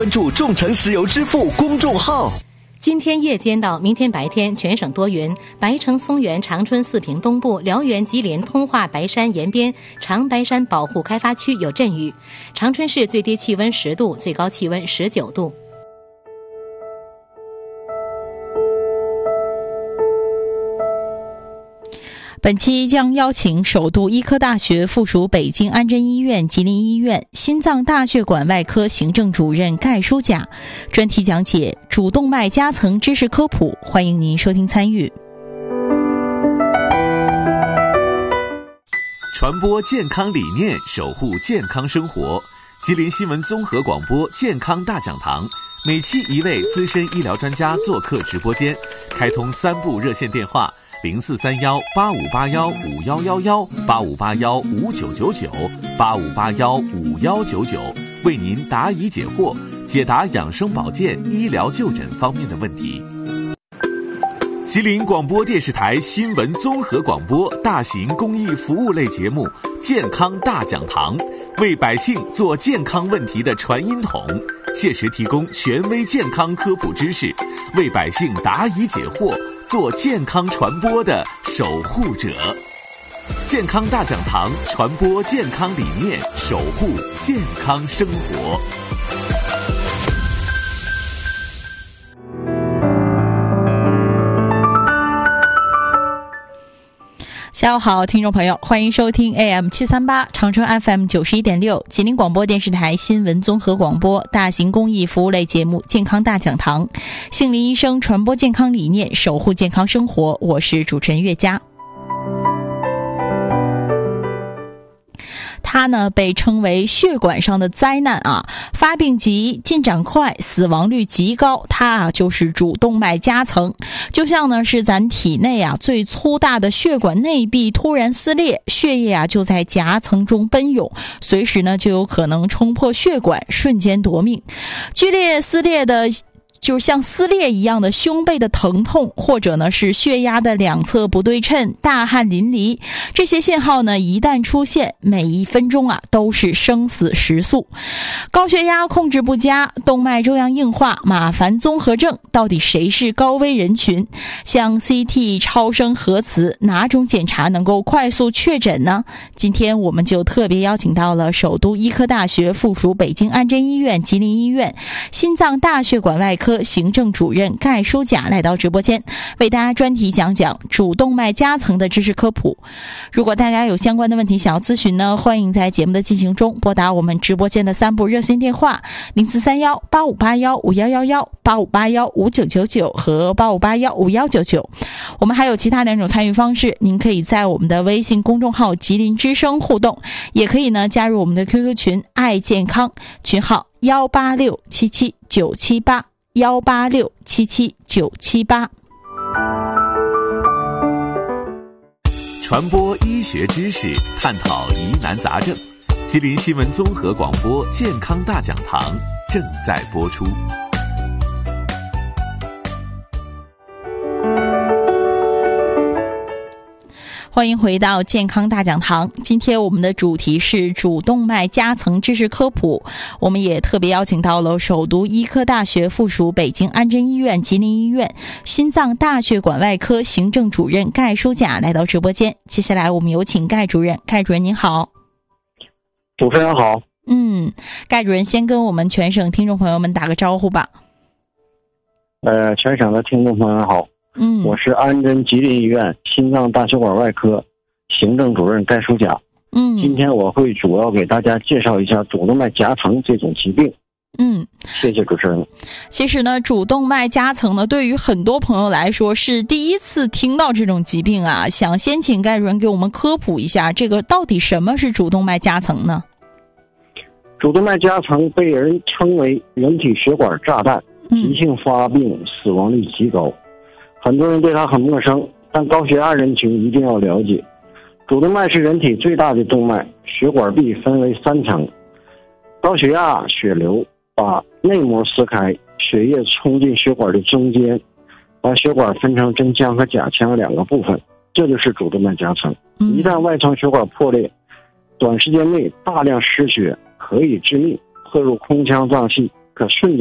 关注众诚石油支付公众号。 今天夜间到明天白天，全省多云，白城、松原、长春、四平东部、辽源、吉林、通化、白山沿边、长白山保护开发区有阵雨。长春市最低气温10度，最高气温19度。 本期将邀请首都医科大学附属北京安贞医院、吉林医院心脏大血管外科行政主任盖书甲专题讲解主动脉夹层知识科普，欢迎您收听参与。 传播健康理念，守护健康生活。吉林新闻综合广播健康大讲堂，每期一位资深医疗专家做客直播间，开通3部热线电话：0431-8581-5111、8581-5999、8581-5199，为您答疑解惑，解答养生保健、医疗就诊方面的问题。吉林广播电视台新闻综合广播大型公益服务类节目《健康大讲堂》，为百姓做健康问题的传音筒，切实提供权威健康科普知识，为百姓答疑解惑，做健康传播的守护者。健康大讲堂，传播健康理念，守护健康生活。 下午好，听众朋友，欢迎收听 AM738 长春 FM91.6 吉林广播电视台新闻综合广播大型公益服务类节目《健康大讲堂》，杏林医生传播健康理念，守护健康生活。我是主持人岳佳。它呢被称为血管上的灾难啊，发病急，进展快，死亡率极高。它就是主动脉夹层，就像呢是咱体内最粗大的血管内壁突然撕裂，血液就在夹层中奔涌，随时呢就有可能冲破血管，瞬间夺命。剧烈撕裂的就像撕裂一样的胸背的疼痛，或者呢是血压的两侧不对称，大汗淋漓，这些信号呢一旦出现，每1分钟都是生死时速。高血压控制不佳，动脉粥样硬化，马凡综合症，到底谁是高危人群？像 CT、超声核磁，哪种检查能够快速确诊呢？今天我们就特别邀请到了首都医科大学附属北京安贞医院、吉林医院心脏大血管外科行政主任盖书甲来到直播间，为大家专题讲讲主动脉夹层的知识科普。如果大家有相关的问题想要咨询呢，欢迎在节目的进行中拨打我们直播间的3部热线电话：0431-8581-5111、8581-5999和8581-5199。我们还有其他2种参与方式，您可以在我们的微信公众号吉林之声互动，也可以呢加入我们的 QQ 群爱健康，群号18677978188。18677978188。 传播医学知识，探讨疑难杂症。吉林新闻综合广播健康大讲堂正在播出。 欢迎回到健康大讲堂，今天我们的主题是主动脉夹层知识科普，我们也特别邀请到了首都医科大学附属北京安贞医院、吉林医院心脏大血管外科行政主任盖书甲来到直播间。接下来我们有请盖主任。盖主任您好。 主持人好。 盖主任先跟我们全省听众朋友们打个招呼吧。 全省的听众朋友们好。我是安贞吉林医院心脏大血管外科行政主任盖书甲。今天我会主要给大家介绍一下主动脉夹层这种疾病。谢谢主持人。 其实呢，主动脉夹层呢，对于很多朋友来说是第一次听到这种疾病啊，想先请盖主任给我们科普一下，这个到底什么是主动脉夹层呢？ 主动脉夹层被人称为人体血管炸弹，急性发病死亡率极高。很多人对它很陌生，但高血压人群一定要了解。主动脉是人体最大的动脉，血管壁分为3层。高血压血流把内膜撕开，血液冲进血管的中间，把血管分成真腔和假腔2个部分，这就是主动脉夹层。一旦外层血管破裂，短时间内大量失血可以致命，破入空腔脏器， 可瞬间